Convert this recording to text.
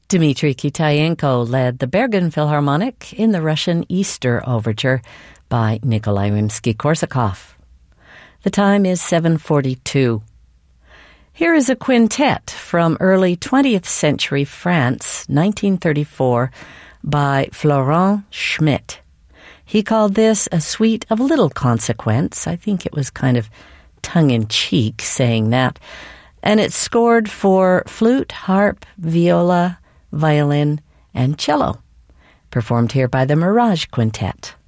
Dmitry Kitayenko led the Bergen Philharmonic in the Russian Easter Overture by Nikolai Rimsky-Korsakov. The time is 7:42. Here is a quintet from early 20th century France, 1934, by Florent Schmitt. He called this a suite of little consequence. I think it was kind of tongue-in-cheek saying that. And it's scored for flute, harp, viola, violin, and cello. Performed here by the Mirage Quintet.